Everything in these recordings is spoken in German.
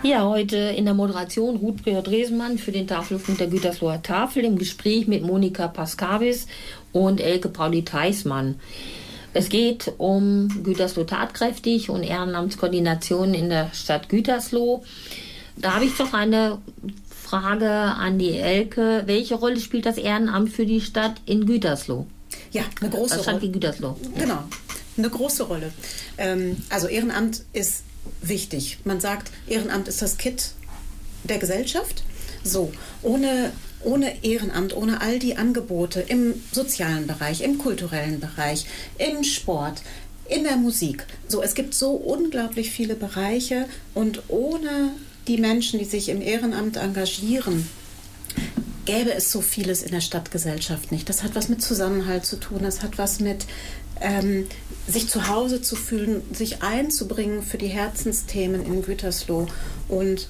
Ja, heute in der Moderation Ruth Breher-Dresemann für den Tafelfunk der Gütersloher Tafel im Gespräch mit Monika Pascabis und Elke Pauli-Theismann. Es geht um Gütersloh tatkräftig und Ehrenamtskoordination in der Stadt Gütersloh. Da habe ich doch eine Frage an die Elke. Welche Rolle spielt das Ehrenamt für die Stadt in Gütersloh? Ja, eine große Rolle. Stadt wie Gütersloh. Genau, eine große Rolle. Also Ehrenamt ist wichtig. Man sagt, Ehrenamt ist das Kit der Gesellschaft. So, ohne Ehrenamt, ohne all die Angebote im sozialen Bereich, im kulturellen Bereich, im Sport, in der Musik. So, es gibt so unglaublich viele Bereiche und ohne die Menschen, die sich im Ehrenamt engagieren, gäbe es so vieles in der Stadtgesellschaft nicht. Das hat was mit Zusammenhalt zu tun, das hat was mit sich zu Hause zu fühlen, sich einzubringen für die Herzensthemen in Gütersloh und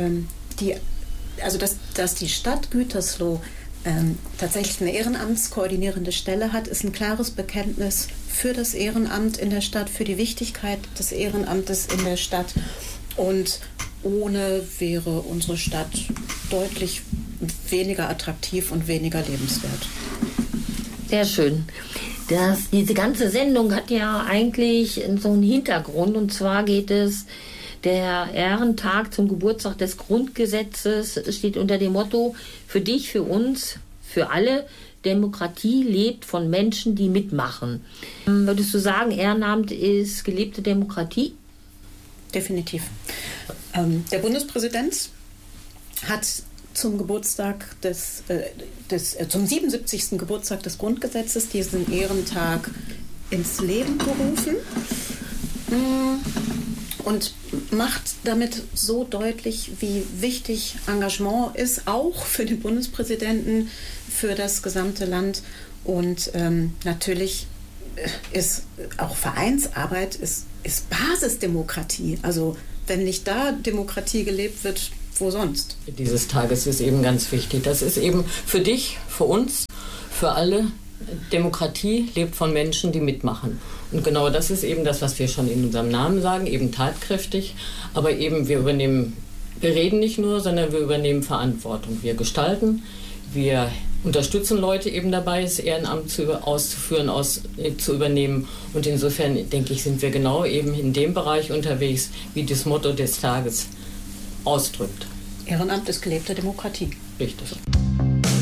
dass die Stadt Gütersloh tatsächlich eine ehrenamtskoordinierende Stelle hat, ist ein klares Bekenntnis für das Ehrenamt in der Stadt, für die Wichtigkeit des Ehrenamtes in der Stadt. Und ohne wäre unsere Stadt deutlich weniger attraktiv und weniger lebenswert. Sehr schön. Diese ganze Sendung hat ja eigentlich so einen Hintergrund, und zwar geht es, der Ehrentag zum Geburtstag des Grundgesetzes steht unter dem Motto: für dich, für uns, für alle, Demokratie lebt von Menschen, die mitmachen. Würdest du sagen, Ehrenamt ist gelebte Demokratie? Definitiv. Der Bundespräsident hat zum Geburtstag zum 77. Geburtstag des Grundgesetzes diesen Ehrentag ins Leben gerufen und macht damit so deutlich, wie wichtig Engagement ist, auch für den Bundespräsidenten, für das gesamte Land. Und natürlich ist auch Vereinsarbeit ist Basisdemokratie. Also wenn nicht da Demokratie gelebt wird, wo sonst? Dieses Tages ist eben ganz wichtig. Das ist eben für dich, für uns, für alle. Demokratie lebt von Menschen, die mitmachen. Und genau das ist eben das, was wir schon in unserem Namen sagen, eben tatkräftig. Aber eben wir reden nicht nur, sondern wir übernehmen Verantwortung. Wir gestalten, wir unterstützen Leute eben dabei, das Ehrenamt auszuführen, zu übernehmen. Und insofern, denke ich, sind wir genau eben in dem Bereich unterwegs, wie das Motto des Tages ausdrückt. Ehrenamt ist gelebte Demokratie. Richtig.